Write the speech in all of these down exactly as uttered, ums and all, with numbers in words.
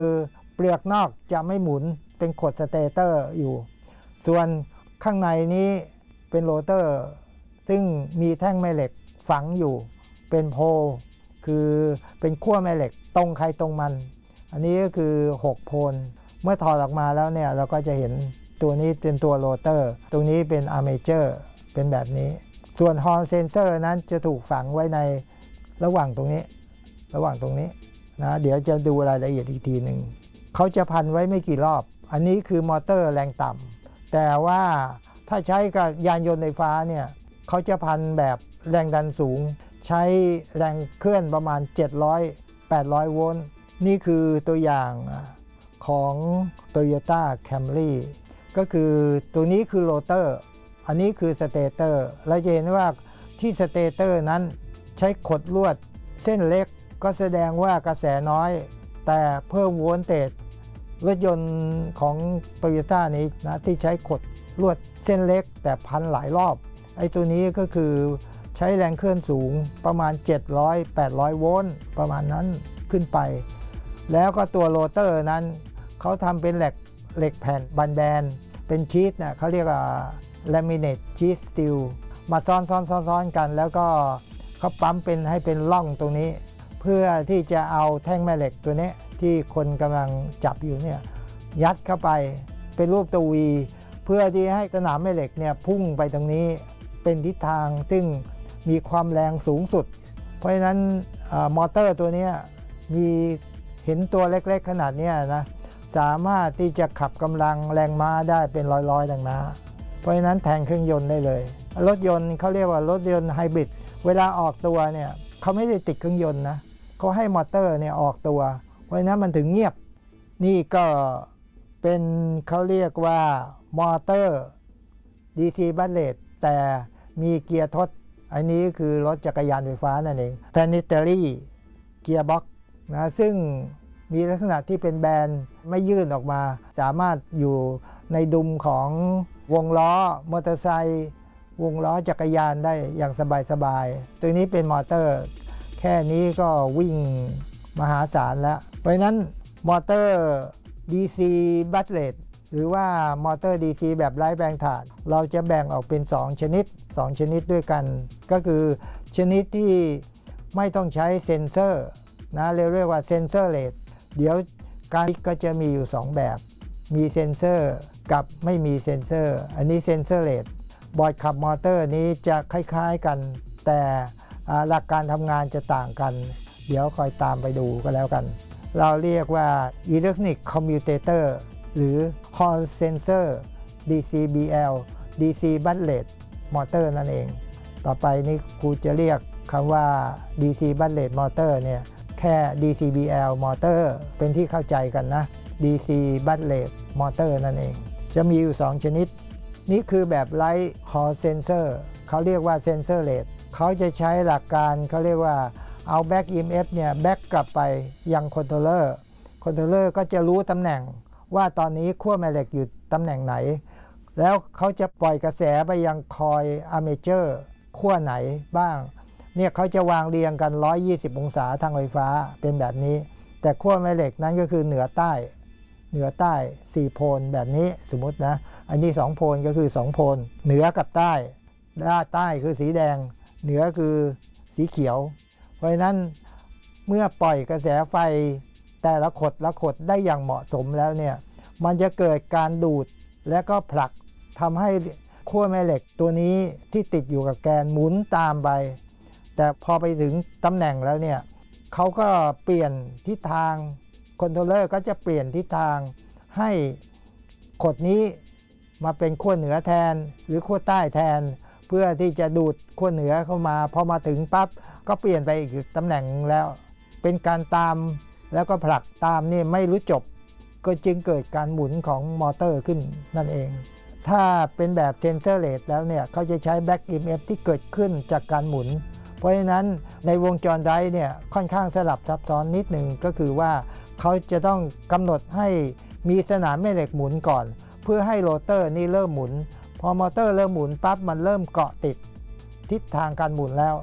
คือเปลือกนอกจะไม่หมุนเป็นขดสเตเตอร์อยู่ส่วนข้างในนี้เป็นโรเตอร์ซึ่งมีแท่งแม่เหล็กฝังอยู่เป็นโพลคือเป็นขั้วแม่เหล็กตรงใครตรงมันอันนี้ก็คือหกโพลเมื่อถอดออกมาแล้วเนี่ยเราก็จะเห็นตัวนี้เป็นตัวโรเตอร์ตรงนี้เป็นอาร์เมเจอร์เป็นแบบนี้ส่วนฮอร์นเซนเซอร์นั้นจะถูกฝังไว้ในระหว่างตรงนี้ระหว่างตรงนี้นะเดี๋ยวจะดูรายละเอียดอีกทีหนึ่งเขาจะพันไว้ไม่กี่รอบอันนี้คือมอเตอร์แรงต่ำแต่ว่าถ้าใช้กับยานยนต์ไฟฟ้าเนี่ยเขาจะพันแบบแรงดันสูงใช้แรงเคลื่อนประมาณเจ็ดร้อย แปดร้อยโวลต์นี่คือตัวอย่างของ Toyota Camry ก็คือตัวนี้คือโรเตอร์อันนี้คือสเตเตอร์เราจะเห็นว่าที่สเตเตอร์นั้นใช้ขดลวดเส้นเล็กก็แสดงว่ากระแสน้อยแต่เพิ่มโวลต์เตจรถยนต์ของ Toyota นี้นะที่ใช้ขดลวดเส้นเล็กแต่พันหลายรอบไอ้ตัวนี้ก็คือใช้แรงเคลื่อนสูงประมาณเจ็ดร้อย แปดร้อยโวลต์ประมาณนั้นขึ้นไปแล้วก็ตัวโรเตอร์นั้นเขาทำเป็นเหล็กเหล็กแผ่นบันแบนเป็นชีทนะเขาเรียกว่า laminate sheet steel มาซ้อนซ้อนซ้อนซ้อนกันแล้วก็เขาปั๊มเป็นให้เป็นร่องตรงนี้เพื่อที่จะเอาแท่งแม่เหล็กตัวนี้ที่คนกำลังจับอยู่เนี่ยยัดเข้าไปเป็นรูปตัว V เพื่อที่ให้สนามแม่เหล็กเนี่ยพุ่งไปตรงนี้เป็นทิศทางซึ่งมีความแรงสูงสุดเพราะฉะนั้นมอเตอร์ตัวนี้มีเห็นตัวเล็กๆขนาดนี้นะสามารถที่จะขับกำลังแรงม้าได้เป็นร้อยๆแรงม้าเพราะฉะนั้นแทนเครื่องยนต์ได้เลยรถยนต์เขาเรียกว่ารถยนต์ไฮบริดเวลาออกตัวเนี่ยเขาไม่ได้ติดเครื่องยนต์นะเขาให้มอเตอร์เนี่ยออกตัวเพราะฉะนั้นมันถึงเงียบนี่ก็เป็นเขาเรียกว่ามอเตอร์ ดี ซี บัสเลตแต่มีเกียร์ทดอันนี้คือรถจักรยานไฟฟ้านั่นเอง Planetary Gearbox นะซึ่งมีลักษณะที่เป็นแบนไม่ยื่นออกมาสามารถอยู่ในดุมของวงล้อมอเตอร์ไซค์วงล้อจักรยานได้อย่างสบายๆตัวนี้เป็นมอเตอร์แค่นี้ก็วิ่งมหาศาลแล้วเพราะฉะนั้นมอเตอร์ ดี ซี บัสเลตหรือว่ามอเตอร์ ดี ซี แบบไร้แรงถ่านเราจะแบ่งออกเป็นสองชนิดสองชนิดด้วยกันก็คือชนิดที่ไม่ต้องใช้เซ็นเซอร์นะเรียกว่าเซ็นเซอร์เลสเดี๋ยวการก็จะมีอยู่สองแบบมีเซ็นเซอร์กับไม่มีเซ็นเซอร์อันนี้เซ็นเซอร์เลสบอร์ดขับมอเตอร์นี้จะคล้ายๆกันแต่หลักการทำงานจะต่างกันเดี๋ยวคอยตามไปดูก็แล้วกันเราเรียกว่า Electronic Commutator หรือ Hall Sensor ดี ซี บี แอล ดี ซี Bus-led Motor นั่นเองต่อไปนี้ครูจะเรียกคำว่า ดี ซี Bus-led Motor เนี่ยแค่ ดี ซี บี แอล Motor เป็นที่เข้าใจกันนะ ดี ซี Bus-led Motor นั่นเองจะมีอยู่สองชนิดนี่คือแบบ Light Hall Sensor เขาเรียกว่า Sensor-led เขาจะใช้หลักการเขาเรียกว่าเอา Back อี เอ็ม เอฟ เนี่ยแบ็กกลับไปยังคอนโทรลเลอร์คอนโทรลเลอร์ก็จะรู้ตำแหน่งว่าตอนนี้ขั้วแม่เหล็กอยู่ตำแหน่งไหนแล้วเขาจะปล่อยกระแสไปยังคอยอาร์เมเจอร์ขั้วไหนบ้างเนี่ยเขาจะวางเรียงกันหนึ่งร้อยยี่สิบองศาทางไฟฟ้าเป็นแบบนี้แต่ขั้วแม่เหล็กนั้นก็คือเหนือใต้เหนือใต้สี่โพลแบบนี้สมมตินะอันนี้สองโพลก็คือสองโพลเหนือกับใต้ด้านใต้คือสีแดงเหนือคือสีเขียวเพราะฉะนั้นเมื่อปล่อยกระแสไฟแต่ละขดละขดได้อย่างเหมาะสมแล้วเนี่ยมันจะเกิดการดูดและก็ผลักทำให้ขั้วแม่เหล็กตัวนี้ที่ติดอยู่กับแกนหมุนตามไปแต่พอไปถึงตำแหน่งแล้วเนี่ยเขาก็เปลี่ยนทิศทางคอนโทรลเลอร์ก็จะเปลี่ยนทิศทางให้ขดนี้มาเป็นขั้วเหนือแทนหรือขั้วใต้แทนเพื่อที่จะดูดขั้วเหนือเข้ามาพอมาถึงปั๊บก็เปลี่ยนไปอีกตำแหน่งแล้วเป็นการตามแล้วก็ผลักตามนี่ไม่รู้จบก็จึงเกิดการหมุนของมอเตอร์ขึ้นนั่นเองถ้าเป็นแบบเซนเซอร์เลสแล้วเนี่ยเขาจะใช้แบ็ก อี เอ็ม เอฟ ที่เกิดขึ้นจากการหมุนเพราะฉะนั้นในวงจรไดร์เนี่ยค่อนข้างสลับซับซ้อนนิดหนึ่งก็คือว่าเขาจะต้องกำหนดให้มีสนามแม่เหล็กหมุนก่อนเพื่อให้โรเตอร์นี่เริ่มหมุนพอมอเตอร์เริ่มหมุนปั๊บมันเริ่มเกาะติดทิศทางการหมุนแล้ว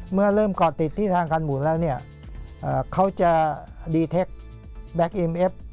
เมื่อเริ่มเกาะติดทิศทางการหมุนแล้วเนี่ย เอ่อเขาจะ detect back อี เอ็ม เอฟ